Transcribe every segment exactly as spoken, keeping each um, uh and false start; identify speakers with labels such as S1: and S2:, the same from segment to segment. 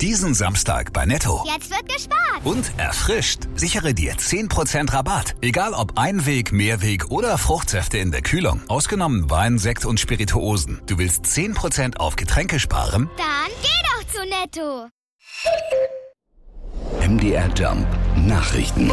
S1: Diesen Samstag bei Netto.
S2: Jetzt wird gespart.
S1: Und erfrischt. Sichere dir zehn Prozent Rabatt. Egal ob Einweg, Mehrweg oder Fruchtsäfte in der Kühlung. Ausgenommen Wein, Sekt und Spirituosen. Du willst zehn Prozent auf Getränke sparen?
S2: Dann geh doch zu Netto.
S3: M D R Jump Nachrichten.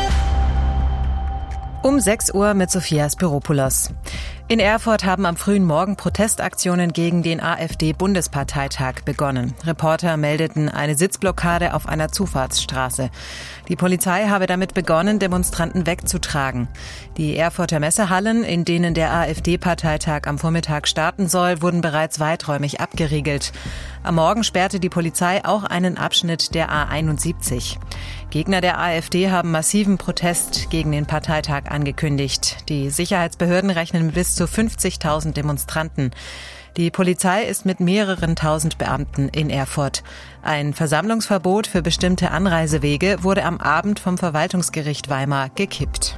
S4: Um sechs Uhr mit Sophia Spiropoulos. In Erfurt haben am frühen Morgen Protestaktionen gegen den AfD-Bundesparteitag begonnen. Reporter meldeten eine Sitzblockade auf einer Zufahrtsstraße. Die Polizei habe damit begonnen, Demonstranten wegzutragen. Die Erfurter Messehallen, in denen der AfD-Parteitag am Vormittag starten soll, wurden bereits weiträumig abgeriegelt. Am Morgen sperrte die Polizei auch einen Abschnitt der A einundsiebzig. Gegner der AfD haben massiven Protest gegen den Parteitag angekündigt. Die Sicherheitsbehörden rechnen mit bis zu fünfzigtausend Demonstranten. Die Polizei ist mit mehreren tausend Beamten in Erfurt. Ein Versammlungsverbot für bestimmte Anreisewege wurde am Abend vom Verwaltungsgericht Weimar gekippt.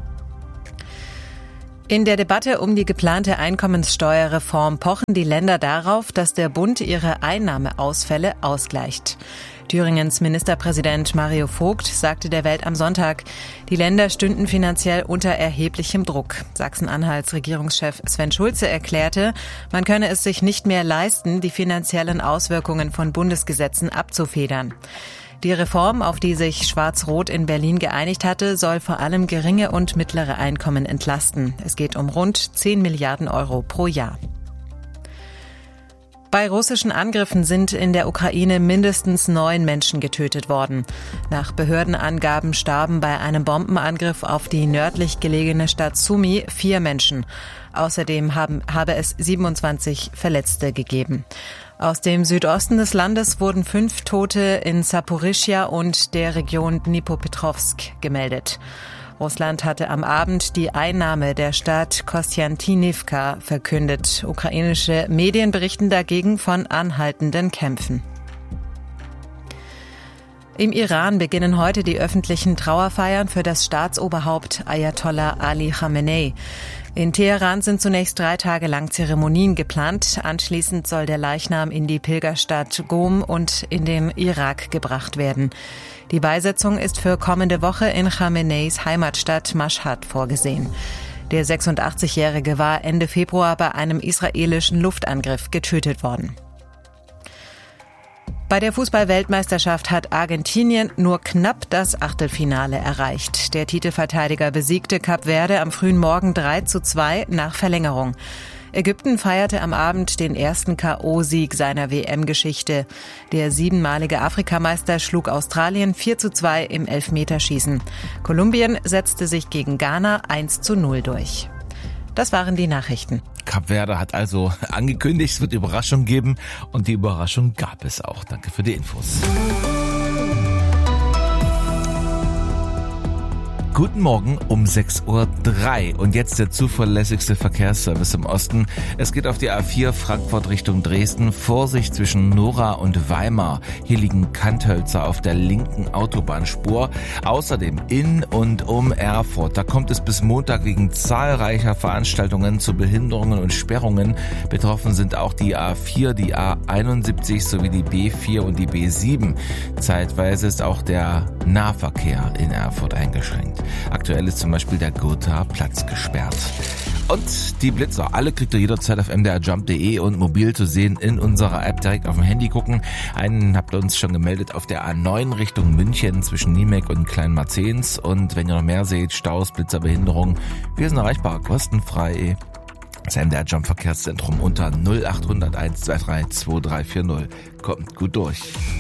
S4: In der Debatte um die geplante Einkommenssteuerreform pochen die Länder darauf, dass der Bund ihre Einnahmeausfälle ausgleicht. Thüringens Ministerpräsident Mario Vogt sagte der Welt am Sonntag, die Länder stünden finanziell unter erheblichem Druck. Sachsen-Anhalts Regierungschef Sven Schulze erklärte, man könne es sich nicht mehr leisten, die finanziellen Auswirkungen von Bundesgesetzen abzufedern. Die Reform, auf die sich Schwarz-Rot in Berlin geeinigt hatte, soll vor allem geringe und mittlere Einkommen entlasten. Es geht um rund zehn Milliarden Euro pro Jahr. Bei russischen Angriffen sind in der Ukraine mindestens neun Menschen getötet worden. Nach Behördenangaben starben bei einem Bombenangriff auf die nördlich gelegene Stadt Sumy vier Menschen. Außerdem haben, habe es siebenundzwanzig Verletzte gegeben. Aus dem Südosten des Landes wurden fünf Tote in Saporischschja und der Region Dnipropetrovsk gemeldet. Russland hatte am Abend die Einnahme der Stadt Kostjantinivka verkündet. Ukrainische Medien berichten dagegen von anhaltenden Kämpfen. Im Iran beginnen heute die öffentlichen Trauerfeiern für das Staatsoberhaupt Ayatollah Ali Khamenei. In Teheran sind zunächst drei Tage lang Zeremonien geplant. Anschließend soll der Leichnam in die Pilgerstadt Qom und in den Irak gebracht werden. Die Beisetzung ist für kommende Woche in Khameneis Heimatstadt Mashhad vorgesehen. Der sechsundachtzigjährige war Ende Februar bei einem israelischen Luftangriff getötet worden. Bei der Fußball-Weltmeisterschaft hat Argentinien nur knapp das Achtelfinale erreicht. Der Titelverteidiger besiegte Kap Verde am frühen Morgen drei zu zwei nach Verlängerung. Ägypten feierte am Abend den ersten K O-Sieg seiner W M-Geschichte. Der siebenmalige Afrikameister schlug Australien vier zu zwei im Elfmeterschießen. Kolumbien setzte sich gegen Ghana eins zu null durch. Das waren die Nachrichten.
S5: Kap Verde hat also angekündigt, es wird Überraschung geben und die Überraschung gab es auch. Danke für die Infos. Guten Morgen um sechs Uhr drei und jetzt der zuverlässigste Verkehrsservice im Osten. Es geht auf die A vier Frankfurt Richtung Dresden. Vorsicht zwischen Nora und Weimar. Hier liegen Kanthölzer auf der linken Autobahnspur. Außerdem in und um Erfurt. Da kommt es bis Montag wegen zahlreicher Veranstaltungen zu Behinderungen und Sperrungen. Betroffen sind auch die A vier, die A einundsiebzig sowie die B vier und die B sieben. Zeitweise ist auch der Nahverkehr in Erfurt eingeschränkt. Aktuell ist zum Beispiel der Gothaer Platz gesperrt. Und die Blitzer, alle kriegt ihr jederzeit auf m d r jump punkt d e und mobil zu sehen in unserer App direkt auf dem Handy gucken. Einen habt ihr uns schon gemeldet auf der A neun Richtung München zwischen Niemek und Kleinmarzens. Und wenn ihr noch mehr seht, Staus, Blitzer, Behinderung, wir sind erreichbar, kostenfrei. Das M D R Jump Verkehrszentrum unter null acht null null eins zwei drei zwei drei vier null. Kommt gut durch.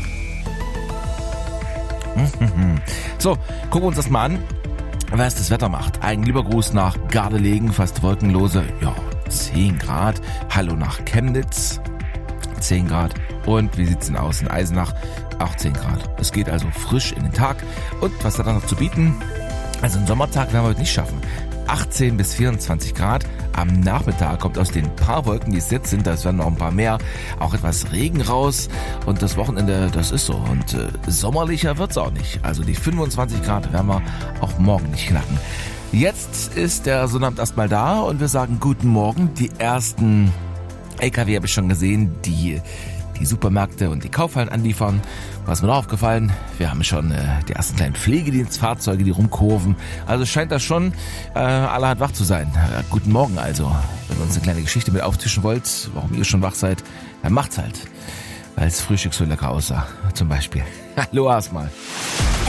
S5: So, gucken wir uns das mal an, was das Wetter macht. Ein lieber Gruß nach Gardelegen, fast wolkenlose, ja, zehn Grad. Hallo nach Chemnitz, zehn Grad. Und wie sieht's denn aus in Eisenach? Auch zehn Grad. Es geht also frisch in den Tag. Und was hat er noch zu bieten? Also einen Sommertag werden wir heute nicht schaffen. achtzehn bis vierundzwanzig Grad. Am Nachmittag kommt aus den paar Wolken, die es jetzt sind, da werden noch ein paar mehr, auch etwas Regen raus. Und das Wochenende, das ist so. Und äh, sommerlicher wird's auch nicht. Also die fünfundzwanzig Grad werden wir auch morgen nicht knacken. Jetzt ist der Sonnabend erstmal da und wir sagen guten Morgen. Die ersten L K W habe ich schon gesehen, die die Supermärkte und die Kaufhallen anliefern. Was mir noch aufgefallen, wir haben schon äh, die ersten kleinen Pflegedienstfahrzeuge, die rumkurven. Also scheint das schon äh, allerhand wach zu sein. Äh, guten Morgen also. Wenn ihr uns eine kleine Geschichte mit auftischen wollt, warum ihr schon wach seid, dann macht's halt. Weil das Frühstück so lecker aussah, zum Beispiel. Hallo erstmal.